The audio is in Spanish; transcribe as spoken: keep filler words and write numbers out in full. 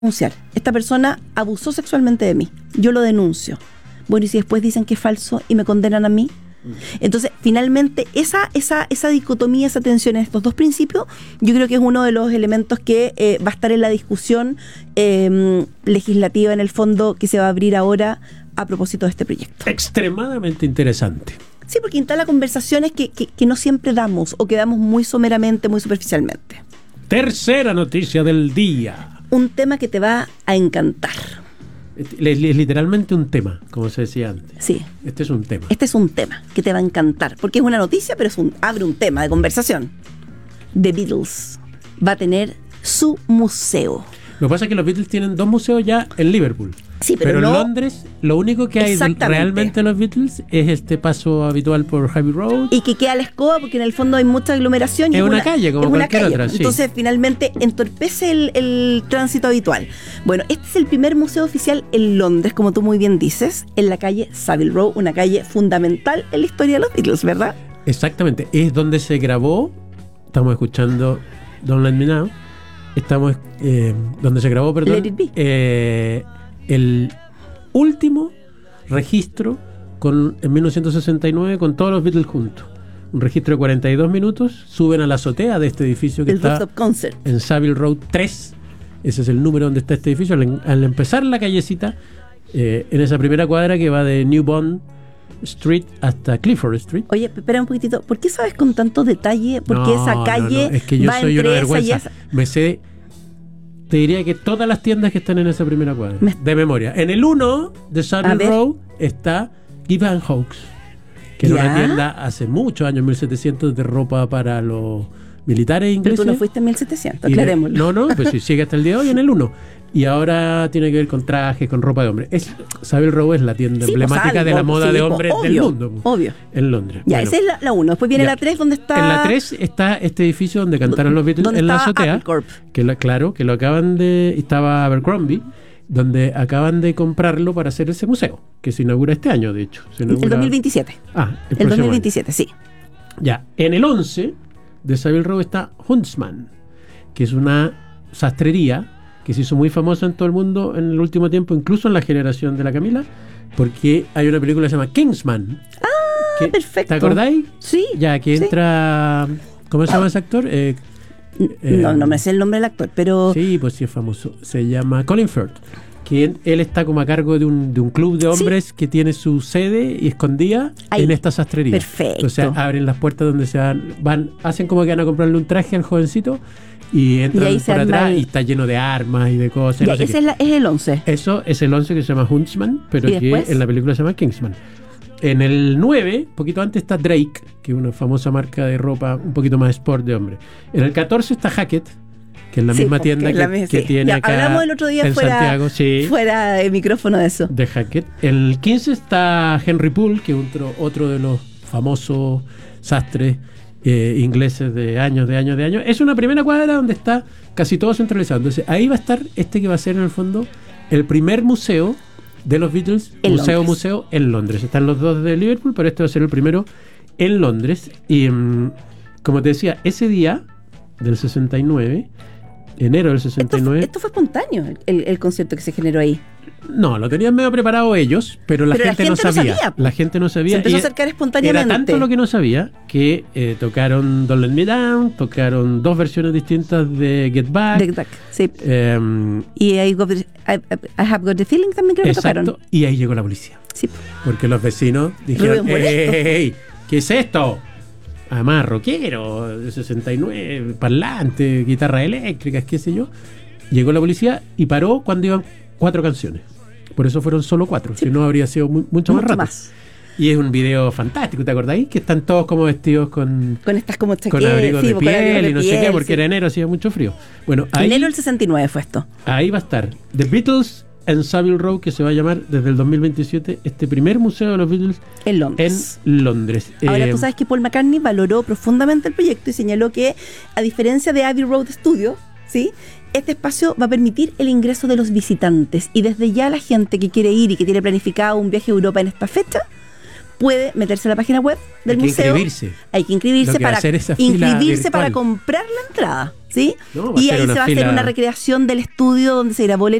denunciar. Esta persona abusó sexualmente de mí. Yo lo denuncio. Bueno, y si después dicen que es falso y me condenan a mí. Entonces, finalmente, esa, esa, esa dicotomía, esa tensión en estos dos principios, yo creo que es uno de los elementos que eh, va a estar en la discusión eh, legislativa, en el fondo, que se va a abrir ahora a propósito de este proyecto. Extremadamente interesante. Sí, porque instala conversaciones que, que, que no siempre damos, o que damos muy someramente, muy superficialmente. Tercera noticia del día. Un tema que te va a encantar. Es, es literalmente un tema, como se decía antes. Sí. Este es un tema. Este es un tema que te va a encantar, porque es una noticia, pero es un, abre un tema de conversación. The Beatles va a tener su museo. Lo que pasa es que los Beatles tienen dos museos ya en Liverpool. Sí, pero, pero no, en Londres lo único que hay de, realmente los Beatles es este paso habitual por Abbey Road. Y que queda a la escoba porque en el fondo hay mucha aglomeración. Y es, es una, una calle como cualquier otra. Sí. Entonces finalmente entorpece el, el tránsito habitual. Bueno, este es el primer museo oficial en Londres, como tú muy bien dices, en la calle Savile Row, una calle fundamental en la historia de los Beatles, ¿verdad? Exactamente, es donde se grabó, estamos escuchando Don't Let Me Now, estamos eh, donde se grabó, perdón, Let It Be. Eh, el último registro con, en mil novecientos sesenta y nueve con todos los Beatles juntos. Un registro de cuarenta y dos minutos. Suben a la azotea de este edificio que el está en Savile Row tres. Ese es el número donde está este edificio. Al, al empezar la callecita, eh, en esa primera cuadra que va de New Bond Street hasta Clifford Street. Oye, espera un poquitito. ¿Por qué sabes con tanto detalle? ¿Por qué no, esa calle no, no. Es que yo va soy entre una esa vergüenza. y esa? Me sé... Te diría que todas las tiendas que están en esa primera cuadra, Me... de memoria. En el uno de Savile Row está Gibb and Hawkes, que ¿Ya? era una tienda hace muchos años, mil setecientos, de ropa para los militares ingleses. Pero tú no fuiste en mil setecientos, aclarémoslo. No, no, pues sí, sigue hasta el día de hoy en el uno. Y ahora tiene que ver con trajes, con ropa de hombre. Es, Savile Row es la tienda sí, emblemática pues, de la moda sí, de hombres obvio, del mundo. Obvio. En Londres. Ya, bueno. esa es la uno. Después viene ya. la tres, donde está... En la tres está este edificio donde cantaron los Beatles en la azotea. Que lo, claro, que lo acaban de... Estaba Abercrombie, donde acaban de comprarlo para hacer ese museo, que se inaugura este año, de hecho. Se inaugura... El dos mil veintisiete. Ah, el, el dos mil veintisiete, año. Sí. Ya, en el once de Savile Row está Huntsman, que es una sastrería que se hizo muy famosa en todo el mundo en el último tiempo, incluso en la generación de la Camila, porque hay una película que se llama Kingsman. Ah, que, perfecto. ¿Te acordáis? Sí. Ya, que sí. entra... ¿Cómo se llama ese actor? Eh, eh, no, no me sé el nombre del actor, pero... Sí, pues sí es famoso. Se llama Colin Firth, que él, él está como a cargo de un, de un club de hombres sí. que tiene su sede y escondida Ahí. en esta sastrería. Perfecto. O sea, abren las puertas donde se van, van, hacen como que van a comprarle un traje al jovencito y entran y por atrás el... y está lleno de armas y de cosas. Ya, no sé ese es, la, es el once. Eso es el once que se llama Huntsman, pero que después? en la película se llama Kingsman. En el nueve, poquito antes, está Drake, que es una famosa marca de ropa un poquito más sport de hombre. En el catorce está Hackett, que es la sí, misma tienda que, la misma, que sí. tiene ya, acá hablamos el otro día en fuera, Santiago. Sí, fuera de micrófono de eso. De Hackett. En el quince está Henry Poole, que es otro, otro de los famosos sastres eh, ingleses de años, de años, de años. Es una primera cuadra donde está casi todo centralizado. Entonces ahí va a estar este que va a ser en el fondo el primer museo de los Beatles, en museo, Londres. museo en Londres. Están los dos de Liverpool, pero este va a ser el primero en Londres. Y um, como te decía, ese día del sesenta y nueve, enero del sesenta y nueve... Esto, esto fue espontáneo, el, el concierto que se generó ahí. No, lo tenían medio preparado ellos, pero la, pero gente, la gente no sabía. No sabía. La gente no sabía. Se empezó a acercar espontáneamente. Era tanto lo que no sabía que eh, tocaron Don't Let Me Down, tocaron dos versiones distintas de Get Back. Get Back, sí. Eh, y I, got the, I, I Have Got the Feeling también creo exacto, que tocaron. Y ahí llegó la policía. Sí. Porque los vecinos dijeron, hey, ¿qué es esto? Además, rockero, de sesenta y nueve, parlante, guitarras eléctricas, qué sé yo. Llegó la policía y paró cuando iban cuatro canciones. Por eso fueron solo cuatro, sí. Si no habría sido muy, mucho, mucho más rápido. Más. Y es un video fantástico, ¿te acordáis? Que están todos como vestidos con... Con estas como chaquetas, con abrigos sí, de piel abrigos de y no piel, sé qué, porque sí. era enero, hacía mucho frío. Bueno, ahí, enero del sesenta y nueve fue esto. Ahí va a estar The Beatles en Savile Row, que se va a llamar desde el dos mil veintisiete este primer museo de los Beatles en Londres. En Londres. Ahora, eh, tú sabes que Paul McCartney valoró profundamente el proyecto y señaló que, a diferencia de Abbey Road Studios, ¿sí?, este espacio va a permitir el ingreso de los visitantes y desde ya la gente que quiere ir y que tiene planificado un viaje a Europa en esta fecha puede meterse a la página web del Hay que museo. inscribirse. Hay que inscribirse Lo que va para a hacer esa fila inscribirse virtual. para comprar la entrada, ¿sí? No, va a y ser ahí una se va a fila- hacer una recreación del estudio donde se grabó el